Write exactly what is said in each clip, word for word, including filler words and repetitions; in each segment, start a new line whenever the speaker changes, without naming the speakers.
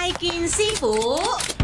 拜見師傅。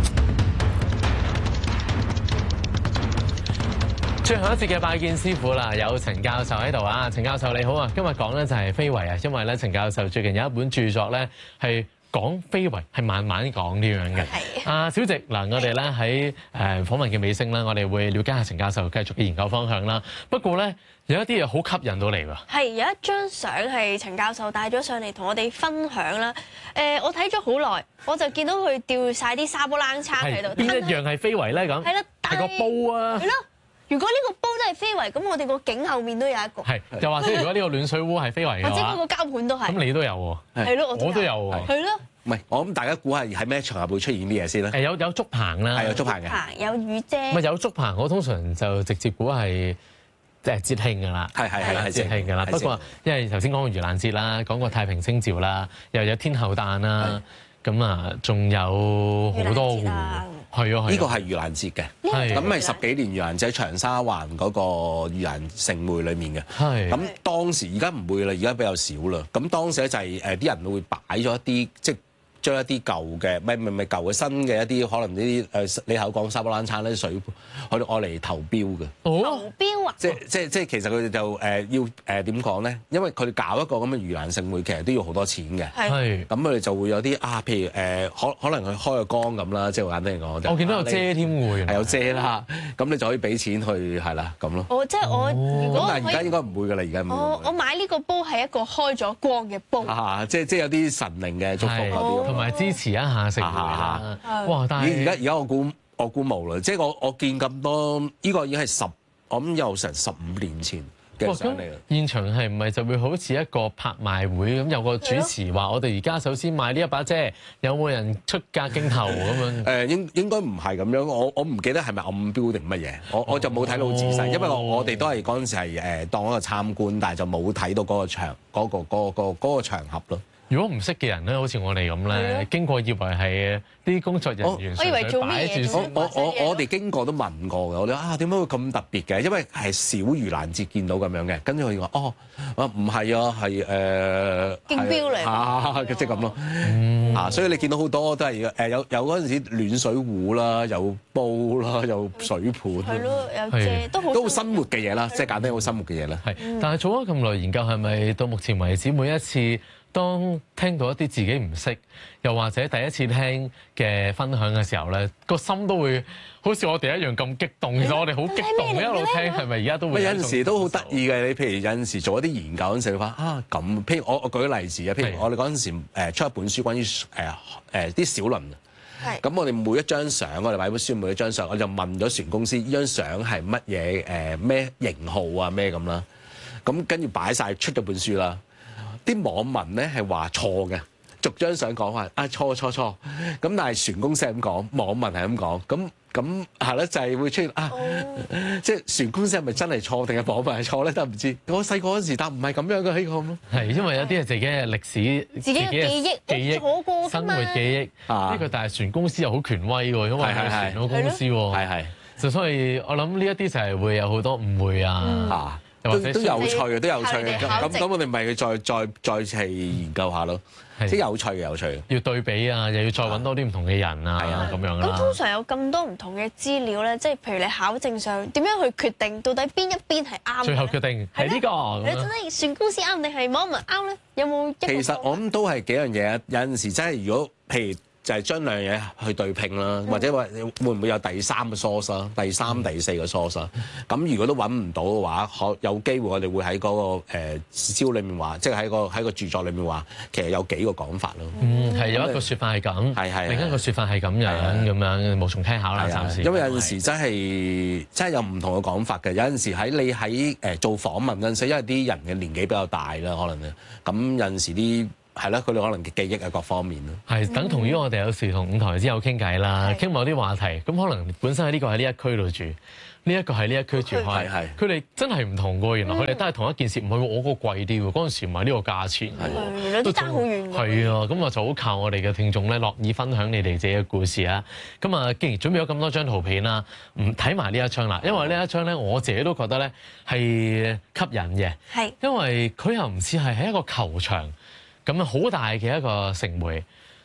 最後一節嘅拜見師傅啦，有陳教授喺度啊，陳教授你好啊，今日講咧就係非遺啊，因為咧陳教授最近有一本著作咧係講非遺，係慢慢講呢樣嘅。係啊，小植嗱，我哋咧喺誒訪問嘅尾聲啦，我哋會了解下陳教授繼續嘅研究方向啦。不過咧有一啲嘢好吸引到你喎。
係有一張相係陳教授帶咗上嚟同我哋分享啦。誒，我睇咗好耐，我就見到佢吊晒啲沙煲冷餐喺度。
邊一樣係非遺咧？咁
係啦，
係個煲啊。
係咯。如果呢個煲都係非遺，咁我哋個景後面都有一個。
係，又或者如果呢個暖水壺係非遺嘅話，
或者嗰個膠盤都係。
咁你都有喎。
係咯，
我都有喎。
係咯。
唔係，我諗大家估下喺咩場合會出現啲嘢先咧？
誒有有竹棚啦，
係有竹棚嘅。
有雨遮。
唔係有竹棚，我通常就直接估係即係節慶㗎啦。係係係係節慶㗎啦。不過因為頭先講過盂蘭節啦，講過太平清醮啦，又有天后誕啦，咁啊仲有好多戶。係啊，
呢個係盂蘭節嘅，咁係十幾年盂蘭節喺長沙灣嗰個盂蘭盛會裏面嘅。係咁當時而家唔會啦，而家比較少啦。咁當時咧就係誒啲人會擺咗一啲即係將一啲舊嘅，唔係唔係舊嘅新嘅一啲可能呢啲誒你口講沙煲冷餐咧水，去到愛嚟投標嘅。
哦，投標啊！
即即即其實佢哋就誒要誒點講咧？因為佢哋搞一個咁嘅盂蘭盛會，其實都要好多錢嘅。係。咁佢哋就會有啲啊，譬如誒可可能佢開個缸咁啦，即係簡單嚟講。
我見到有遮添喎，
係有遮啦。咁你就可以俾錢去係啦咁咯。
哦，即係我如果
但係而家應該唔會㗎啦，而家唔會。
我我買呢個煲係一個開咗光嘅煲。
啊，即即有啲神靈嘅祝福嗰啲。
同埋支持一下盛會啦。哇！但係
而家而家我估我估冇啦，即係我我見咁多，呢個已經係十，我諗有成十五年前嘅相嚟啦。
現場係唔係就會好似一個拍賣會咁，有個主持話：我哋而家首先買呢一把遮，有冇人出價競投咁樣？
誒應應該唔係咁樣，我我唔記得係咪暗標定乜嘢，我我就冇睇到好仔細，因為我我哋都係嗰陣時係誒當一個參觀，但係就冇睇到嗰個場嗰個嗰個嗰個場合咯。
如果唔識嘅人咧，好似我哋咁咧，經過以為係啲工作人員，
我以為做咩嘢？
我我我我哋經過都問過嘅，我哋啊點解會咁特別嘅？因為係小盂蘭節見到咁樣嘅，跟住佢話哦啊唔係啊，係誒
競標嚟
啊，即係咁咯啊，所以你見到好多都係誒有有嗰陣時暖水壺啦，有煲啦，有水盤，
係咯，有遮都好
都好生活嘅嘢啦，即係簡單好生活嘅嘢啦。
係，但係做咗咁耐研究，係咪到目前為止每一次當聽到一啲自己唔識，又或者第一次聽嘅分享嘅時候咧，個心都會好似我哋一樣咁激動。其實我哋好激動，一路聽係咪而家都會有
陣時都好得意嘅。你譬如有陣時做一啲研究嗰陣時，你話啊咁。譬如我我舉個例子啊，譬如我哋嗰陣時誒出一本書關於誒誒啲小輪。係。咁我哋每一張相，我哋買本書每一張相，我就問咗船公司呢張相係乜嘢誒咩型號啊咩咁啦。咁跟住擺晒出咗本書啦。啲網民咧係話錯嘅，逐張相講話啊錯錯錯，咁但係船公司係咁講，網民係咁講，咁咁係咧就係會出現啊，即係船公司係咪真係錯定係網民係錯咧？都唔知。我細個嗰陣時，但唔係咁樣嘅呢個。係
因為有啲係自己嘅歷史、
自己嘅記憶、
記憶、生活記憶呢個，但係船公司又好權威喎，因為係船嘅公司喎，係係，就所以我諗呢一啲就係會有好多誤會啊。
都都有趣嘅，都有趣嘅。咁咁，我哋咪去再再再係研究下咯。即係有趣嘅，有趣嘅。要對比啊，又要再揾多啲唔同嘅人啊，咁樣啦。
咁通常有咁多唔同嘅資料咧，即係譬如你考證上點樣去決定到底邊一邊係啱？
最後決定係呢個。
你真係船公司啱定係網民啱咧？有冇一個？
其實我諗都係幾樣嘢。有陣時真係如果譬如。就係將兩樣嘢去對拼啦，或者話會唔會有第三個 source 啊？第三、第四個 source 啊？咁如果都揾唔到嘅話，可有機會我哋會喺嗰個誒史料裏面話，即係喺個喺個著作裏面話，其實有幾個講法咯。
嗯，係有一個説法係咁，係係另一個説法係咁樣咁樣，無從聽考啦，暫時。因為有陣時真係真係有唔同嘅講法嘅。有陣時喺你喺誒做訪問嗰陣時，因為啲人嘅年紀比較大啦，可能咧，咁有陣時啲。係啦，佢哋可能嘅記憶啊，各方面咯。係等同於我哋有時同五台之友傾偈啦，傾某啲話題，咁可能本身喺呢個喺呢一區度住，呢一個喺呢一區住開，係佢哋真係唔同㗎。原來佢哋都係同一件事，唔係我嗰個貴啲喎，嗰陣時唔係呢個價錢，係兩啲爭好遠。係啊，咁啊就好靠我哋嘅聽眾咧，樂意分享你哋自己嘅故事啊。咁啊，既然準備咗咁多張圖片啦，唔睇埋呢一張啦，因為呢一張咧，我自己都覺得咧係吸引嘅，係因為佢又唔似係喺一個球場。咁好大嘅一個盛會，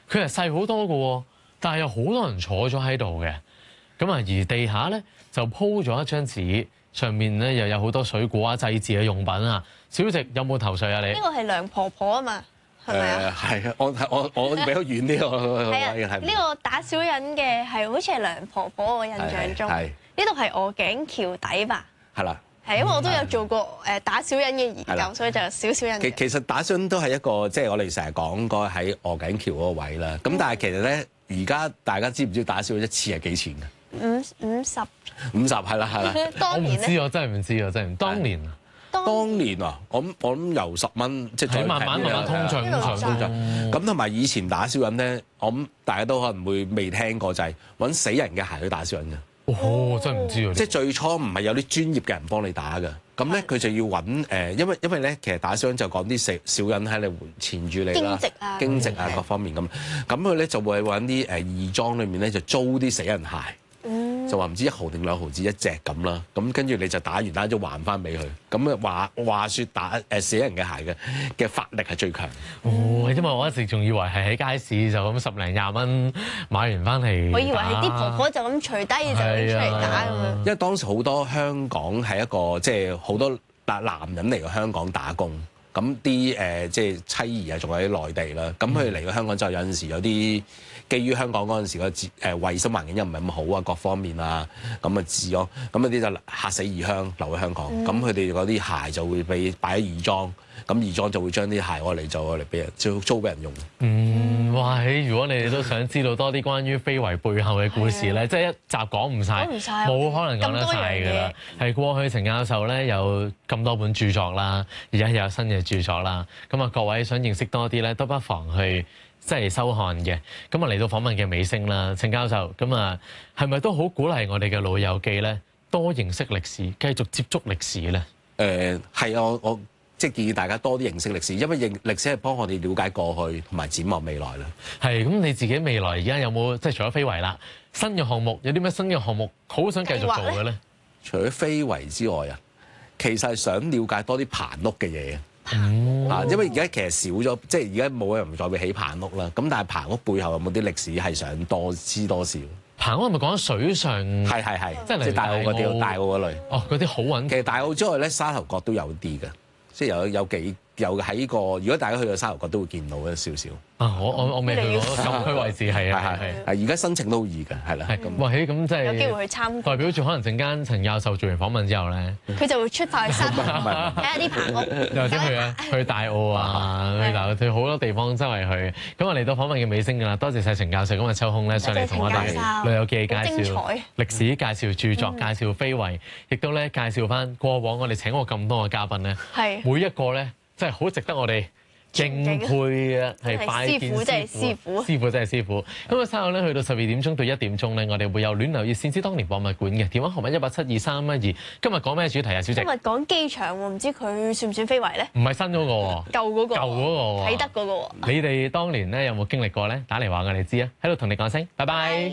佢係細好多嘅喎，但係有好多人坐咗喺度嘅。咁啊，而地下咧就鋪咗一張紙，上面咧又有好多水果啊、祭祀嘅用品啊。小食有冇頭緒啊？你
呢個係梁婆婆啊嘛，係咪啊？
係啊，我我我比較遠啲我
係啊，呢個打小人嘅係好似係梁婆婆，我印象中。係。呢度係鵝頸橋底吧？係啦。係，因為我都有做過誒打小人嘅研究，所以就有少少印象。
其其實打小人都係一個即係我哋成日講過喺鵝頸橋嗰個位啦。咁但係其實咧，而家大家知唔知打小人一次係幾錢㗎？
五五十。
五十係啦係啦。
我唔知，我真係唔知啊！真係當年啊。
當年啊，我諗我諗由十蚊即係
慢慢慢慢通脹通脹通脹。
咁同埋以前打小人咧，我諗大家都可能會未聽過，就係揾死人嘅鞋去打小人嘅。
哦，真係唔知啊！
即係最初唔係有啲專業嘅人幫你打嘅，咁咧佢就要揾誒，因為因為咧其實打小人就講啲小小人喺你纏住你啦，
經籍啊，
經籍啊各方面咁，咁佢咧就會揾啲誒義莊裏面咧就租啲死人鞋。就話唔知一毫定兩毫子一隻咁啦，咁跟住你就打完打咗還翻俾佢，咁啊話話説打誒死人嘅鞋嘅嘅法力係最強。
哦，因為我一直仲以為係喺街市就咁十零廿蚊買完翻嚟。
我以為係啲婆婆就咁除低就拎出嚟打咁樣。
因為當時好多香港係一個即係好多男男人嚟到香港打工，咁啲誒即係妻兒啊仲喺內地啦，咁佢哋嚟到香港之後有陣時有啲。基於香港嗰陣時個誒衞生環境又唔係咁好啊，各方面啊，咁啊治咯，咁嗰啲就嚇死異鄉留喺香港，咁佢哋嗰啲鞋就會被擺喺義莊，咁義莊就會將啲鞋攞嚟做攞嚟俾人租租俾人用。
嗯，哇！如果你哋都想知道多啲關於非遺背後嘅故事咧，即係一集講唔晒，冇可能講得晒㗎啦。係過去程教授咧有咁多本著作啦，而家又有新嘅著作啦，咁啊各位想認識多啲咧，都不妨去。即係收看嘅，咁啊嚟到訪問嘅尾聲啦，程教授，咁啊係咪都好鼓勵我哋嘅老友記咧，多認識歷史，繼續接觸歷史咧？
誒係啊，我我即係建議大家多啲認識歷史，因為認歷史係幫我哋了解過去同埋展望未來啦。
係，咁你自己未來而家有冇即係除咗非遺啦，新嘅項目有啲咩新嘅項目好想繼續做嘅咧？
除咗非遺之外啊，其實係想了解多啲棚屋嘅嘢。
嗯、
啊，因為而家其實少咗，即係而家冇人再會起棚屋啦。咁但係棚屋背後有冇啲歷史係想多知多少？
棚屋係咪講緊水上？
係係係，
即係
大澳嗰啲，大澳嗰類。
哦，嗰啲好穩。
其實大澳之外咧，沙頭角都有啲嘅，即係有有幾有喺個。如果大家去到沙頭角都會見到一少少。
啊！我我我未去過禁區位置，係啊係係。
而家申請都好易㗎，係啦。
係咁，喂，咁即係
有機會去參觀。
代表住可能陣間陳教授做完訪問之後咧，
佢就會出發去沙頭睇下啲棚屋，
又或者去啊去大澳啊，去大澳去好多地方周圍去。咁啊嚟到訪問嘅尾聲㗎啦，多謝晒陳教授咁啊抽空咧上嚟同我哋老友記介紹歷史、介紹著作、介紹非遺，亦都咧介紹翻過往我哋請過咁多嘅嘉賓咧，每一個咧真係好值得我哋敬佩啊，係拜見師傅，真係師傅，師傅真係師傅。咁啊，稍後咧去到十二點鐘到一點鐘咧，我哋會有暖流熱線之當年博物館嘅電話號碼一八七二三一二。今日講咩主題啊，小姐？今日
講機場喎，唔知佢算唔算非遺咧？
唔係新嗰個喎，
舊嗰個，
舊嗰個，
啟德嗰個喎。
你哋當年咧有冇經歷過咧？打嚟話我哋知啊，喺度同你講聲，拜拜。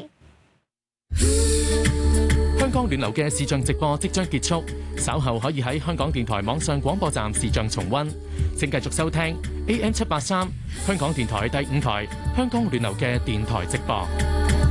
香港暖流嘅視像直播即將結束，稍後可以喺香港電台網上廣播站視像重溫。請繼續收聽 A M 七八三香港電台第五台香港暖流嘅電台直播。